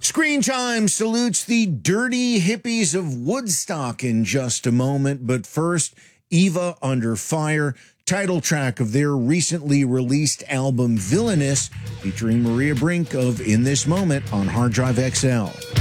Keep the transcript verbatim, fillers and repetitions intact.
Screen Time salutes the dirty hippies of Woodstock in just a moment, but first, Eva Under Fire, title track of their recently released album Villainous, featuring Maria Brink of In This Moment on Hard Drive X L.